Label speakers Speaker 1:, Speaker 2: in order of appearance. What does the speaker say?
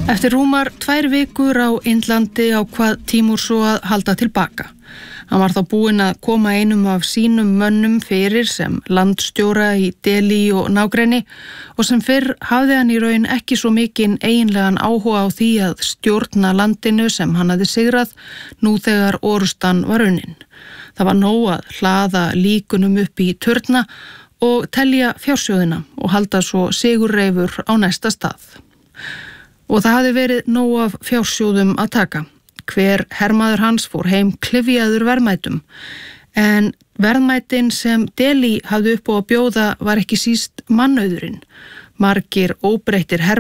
Speaker 1: Eftir rúmar 2 vikur á Indlandi ákvað Tímur svo að halda tilbaka. Hann var þá búinn að koma einum af sínum mönnum fyrir sem landstjóra í Delhi og nágrenni og sem fyrr hafði hann í raun ekki svo mikinn eiginlegan áhuga á því að stjórna landinu sem hann hafði sigrað nú þegar orustan var unnin. Það var nóg að hlaða líkunum upp í turna og telja fjársjóðina og halda svo sigurreifur á næsta stað. Og það hafði verið nóg af fjársjóðum að taka. Hver hermaður hans fór heim klyfjaður verðmætum. En verðmætin sem Delhi hafði upp á að bjóða var ekki síst mannauðurinn. Margir óbreyttir hermenn